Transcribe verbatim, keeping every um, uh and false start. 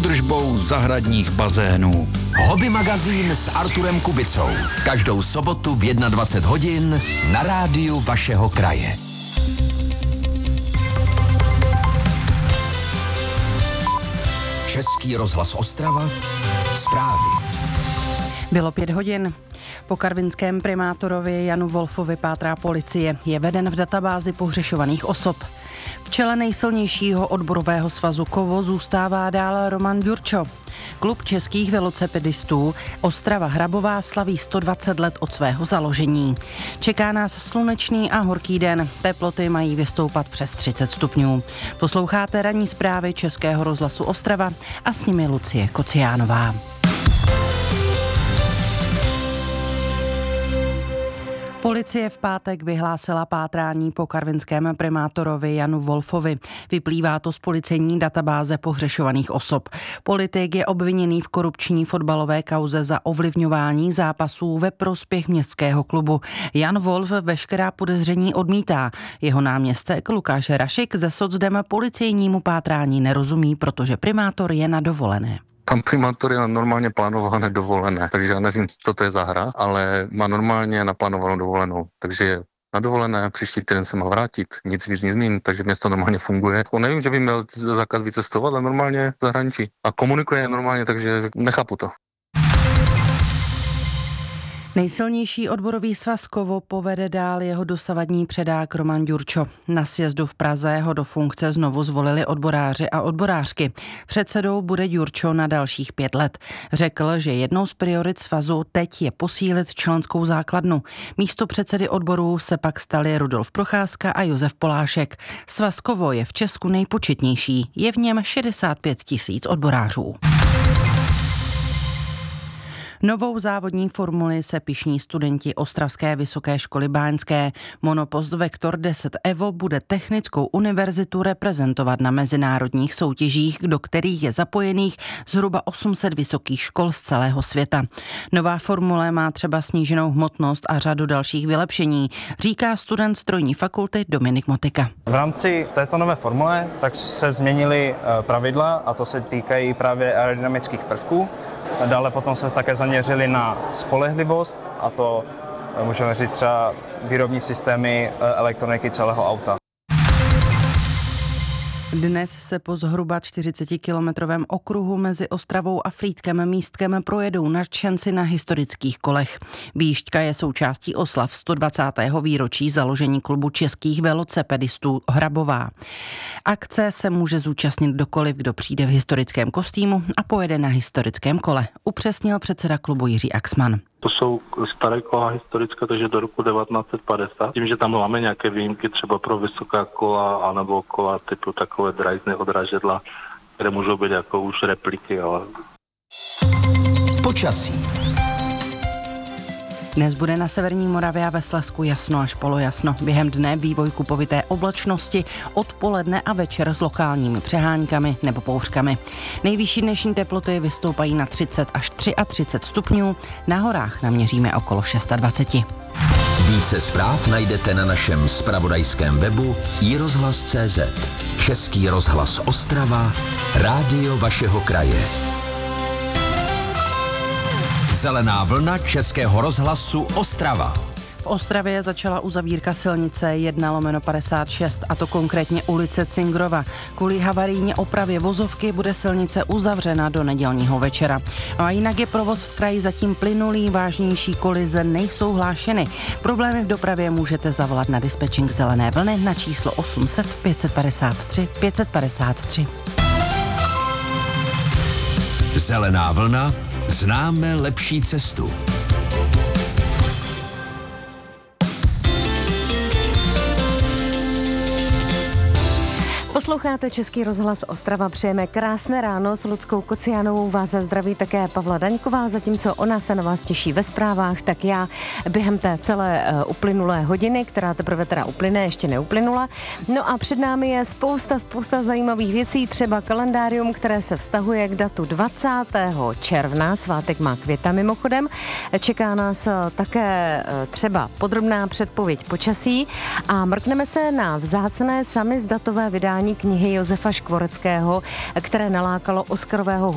údržbou zahradních bazénů. Hobby magazín s Arturem Kubicou. Každou sobotu v dvacet jedna hodin na rádiu vašeho kraje. Český rozhlas Ostrava. Zprávy. Bylo pět hodin. Po karvinském primátorovi Janu Wolfovi pátrá policie. Je veden v databázi pohřešovaných osob. V čele nejsilnějšího odborového svazu Kovo zůstává dál Roman Ďurčo. Klub českých velocipedistů Ostrava Hrabová slaví sto dvacet let od svého založení. Čeká nás slunečný a horký den. Teploty mají vystoupat přes třicet stupňů. Posloucháte ranní zprávy Českého rozhlasu Ostrava a s nimi Lucie Kociánová. Policie v pátek vyhlásila pátrání po karvinském primátorovi Janu Wolfovi. Vyplývá to z policejní databáze pohřešovaných osob. Politik je obviněný v korupční fotbalové kauze za ovlivňování zápasů ve prospěch městského klubu. Jan Wolf veškerá podezření odmítá. Jeho náměstek Lukáš Rašik ze socdem policejnímu pátrání nerozumí, protože primátor je na dovolené. Pan primátor je na normálně plánované dovolené, takže já nevím, co to je za hra, ale má normálně naplánovanou dovolenou, takže na dovolené příští týden se má vrátit, nic víc nic změní, takže město normálně funguje. On nevím, že by měl zákaz vycestovat, ale normálně v zahraničí. A komunikuje normálně, takže nechápu to. Nejsilnější odborový svaz Kovo povede dál jeho dosavadní předák Roman Ďurčo. Na sjezdu v Praze ho do funkce znovu zvolili odboráři a odborářky. Předsedou bude Ďurčo na dalších pět let. Řekl, že jednou z priorit svazu teď je posílit členskou základnu. Místo předsedy odborů se pak stali Rudolf Procházka a Josef Polášek. Svaz Kovo je v Česku nejpočetnější. Je v něm šedesát pět tisíc odborářů. Novou závodní formuli se pyšní studenti Ostravské vysoké školy báňské. Monopost Vektor deset Evo bude Technickou univerzitu reprezentovat na mezinárodních soutěžích, do kterých je zapojených zhruba osm set vysokých škol z celého světa. Nová formule má třeba sníženou hmotnost a řadu dalších vylepšení, říká student strojní fakulty Dominik Motika. V rámci této nové formule tak se změnily pravidla a to se týkají právě aerodynamických prvků. Dále potom se také zaměřili na spolehlivost a to můžeme říct třeba výrobní systémy elektroniky celého auta. Dnes se po zhruba čtyřicetikilometrovém okruhu mezi Ostravou a Frýdkem Místkem projedou nadšenci na historických kolech. Výšťka je součástí oslav sto dvacátého výročí založení klubu českých velocipedistů Hrabová. Akce se může zúčastnit kdokoliv, kdo přijde v historickém kostýmu a pojede na historickém kole, upřesnil předseda klubu Jiří Axman. To jsou staré kola historické, takže do roku devatenáct set padesát. Tím, že tam máme nějaké výjimky třeba pro vysoká kola, anebo kola typu takové drážné odrážedla, které můžou být jako už repliky, ale... Počasí. Dnes bude na severní Moravě a ve Slezsku jasno až polojasno. Během dne vývoj kupovité oblačnosti, odpoledne a večer s lokálními přeháňkami nebo bouřkami. Nejvyšší dnešní teploty vystoupají na třicet až třicet tři stupňů, na horách naměříme okolo dvacet šest. Více zpráv najdete na našem zpravodajském webu i rozhlas tečka cé zet. Český rozhlas Ostrava, rádio vašeho kraje. Zelená vlna Českého rozhlasu Ostrava. V Ostravě začala uzavírka silnice jedna lomeno padesát šest, a to konkrétně ulice Cingrova. Kvůli havarijní opravě vozovky bude silnice uzavřena do nedělního večera. A jinak je provoz v kraji zatím plynulý, vážnější kolize nejsou hlášeny. Problémy v dopravě můžete zavolat na dispečink Zelené vlny na číslo osm set pět padesát tři pět padesát tři. Zelená vlna. Známe lepší cestu. Posloucháte Český rozhlas Ostrava, přejeme krásné ráno, s Luckou Kociánovou vás zdraví také Pavla Daňková, zatímco ona se na vás těší ve zprávách, tak já během té celé uh, uplynulé hodiny, která teprve teda uplyne, ještě neuplynula. No a před námi je spousta, spousta zajímavých věcí, třeba kalendárium, které se vztahuje k datu dvacátého června, svátek má květa mimochodem. Čeká nás také uh, třeba podrobná předpověď počasí a mrkneme se na vzácné samizdatové vydání knihy Josefa Škvoreckého, které nalákalo Oscarového